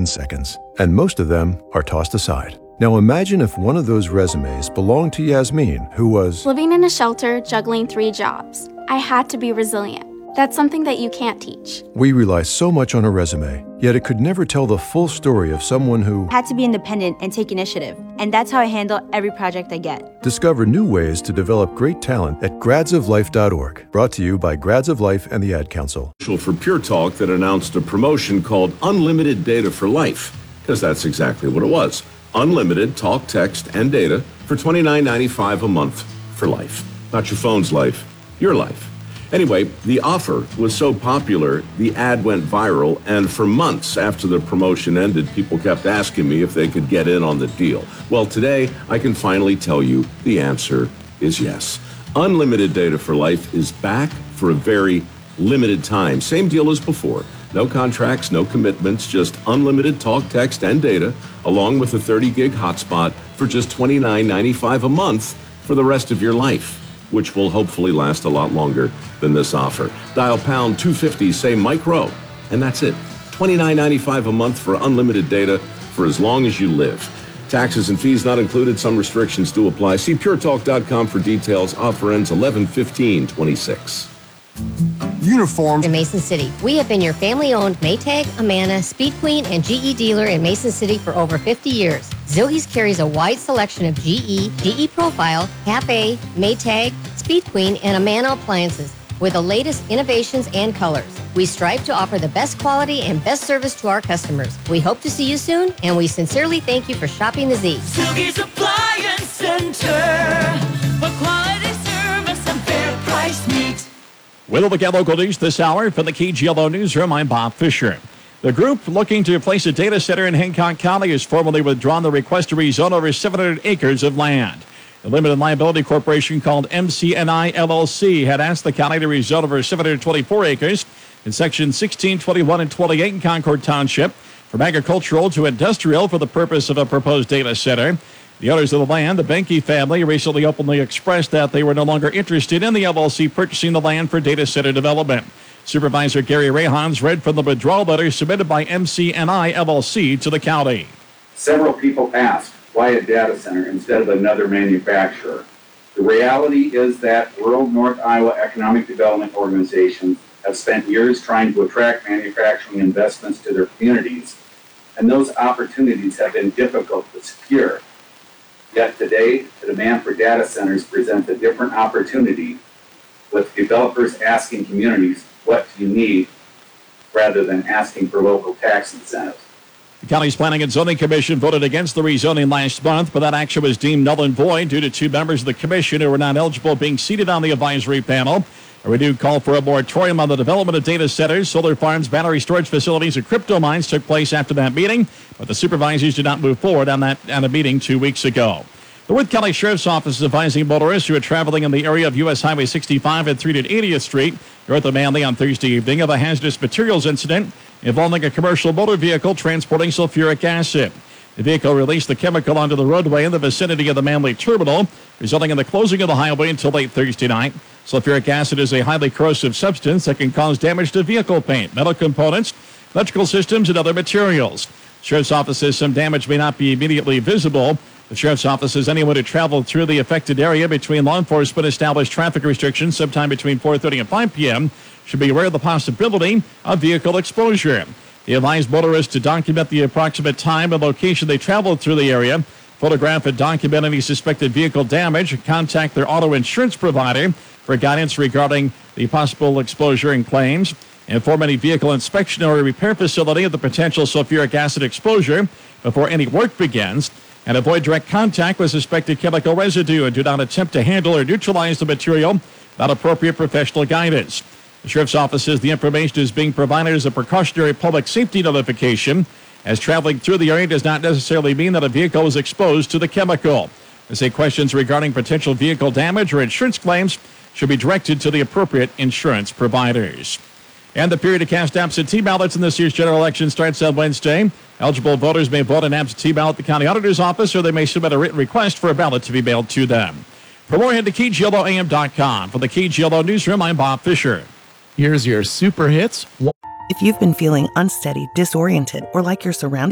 7 seconds, and most of them are tossed aside. Now imagine if one of those resumes belonged to Yasmin, who was living in a shelter, juggling 3 jobs. I had to be resilient. That's something that you can't teach. We rely so much on a resume, yet it could never tell the full story of someone who had to be independent and take initiative. And that's how I handle every project I get. Discover new ways to develop great talent at gradsoflife.org. Brought to you by Grads of Life and the Ad Council. For Pure Talk that announced a promotion called Unlimited Data for Life, because that's exactly what it was. Unlimited talk, text, and data for $29.95 a month for life. Not your phone's life, your life. Anyway, the offer was so popular, the ad went viral, and for months after the promotion ended, people kept asking me if they could get in on the deal. Well, today, I can finally tell you the answer is yes. Unlimited Data for Life is back for a very limited time. Same deal as before. No contracts, no commitments, just unlimited talk, text, and data, along with a 30-gig hotspot for just $29.95 a month for the rest of your life, which will hopefully last a lot longer than this offer. Dial pound 250, say Mike Rowe, and that's it. $29.95 a month for unlimited data for as long as you live. Taxes and fees not included. Some restrictions do apply. See puretalk.com for details. Offer ends 11/15/26. Uniforms in Mason City. We have been your family-owned Maytag, Amana, Speed Queen, and GE dealer in Mason City for over 50 years. Zillhe's carries a wide selection of GE Profile, Cap-A, Maytag, Speed Queen, and Amana appliances with the latest innovations and colors. We strive to offer the best quality and best service to our customers. We hope to see you soon, and we sincerely thank you for shopping the Z. Zillhe's Appliance Center for quality service and fair price meet. We'll look at local news this hour from the KGLO Newsroom. I'm Bob Fisher. The group looking to place a data center in Hancock County has formally withdrawn the request to rezone over 700 acres of land. The limited liability corporation called MCNI LLC had asked the county to rezone over 724 acres in Section 16, 21, and 28 in Concord Township from agricultural to industrial for the purpose of a proposed data center. The owners of the land, the Benke family, recently openly expressed that they were no longer interested in the LLC purchasing the land for data center development. Supervisor Gary Rayhans read from the withdrawal letter submitted by MCNI LLC to the county. Several people asked, why a data center instead of another manufacturer? The reality is that rural North Iowa economic development organizations have spent years trying to attract manufacturing investments to their communities, and those opportunities have been difficult to secure. Yet today, the demand for data centers presents a different opportunity, with developers asking communities, what do you need, rather than asking for local tax incentives. The county's Planning and Zoning Commission voted against the rezoning last month, but that action was deemed null and void due to 2 members of the commission who were not eligible being seated on the advisory panel. A renewed call for a moratorium on the development of data centers, solar farms, battery storage facilities, and crypto mines took place after that meeting, but the supervisors did not move forward on a meeting 2 weeks ago. The Worth County Sheriff's Office is advising motorists who are traveling in the area of U.S. Highway 65 and 380th Street, north of Manly on Thursday evening, of a hazardous materials incident involving a commercial motor vehicle transporting sulfuric acid. The vehicle released the chemical onto the roadway in the vicinity of the Manly Terminal, resulting in the closing of the highway until late Thursday night. Sulfuric acid is a highly corrosive substance that can cause damage to vehicle paint, metal components, electrical systems, and other materials. The Sheriff's Office says some damage may not be immediately visible. The Sheriff's Office says anyone who traveled through the affected area between law enforcement established traffic restrictions sometime between 4:30 and 5 p.m. should be aware of the possibility of vehicle exposure. They advised motorists to document the approximate time and location they traveled through the area, photograph and document any suspected vehicle damage, and contact their auto insurance provider for guidance regarding the possible exposure and claims. Inform any vehicle inspection or repair facility of the potential sulfuric acid exposure before any work begins, and avoid direct contact with suspected chemical residue and do not attempt to handle or neutralize the material without appropriate professional guidance. The Sheriff's Office says the information is being provided as a precautionary public safety notification, as traveling through the area does not necessarily mean that a vehicle is exposed to the chemical. They say questions regarding potential vehicle damage or insurance claims should be directed to the appropriate insurance providers. And the period to cast absentee ballots in this year's general election starts on Wednesday. Eligible voters may vote an absentee ballot at the county auditor's office, or they may submit a written request for a ballot to be mailed to them. For more, head to KGLOAM.com. For the KGLO Newsroom, I'm Bob Fisher. Here's your super hits. If you've been feeling unsteady, disoriented, or like you're surrounded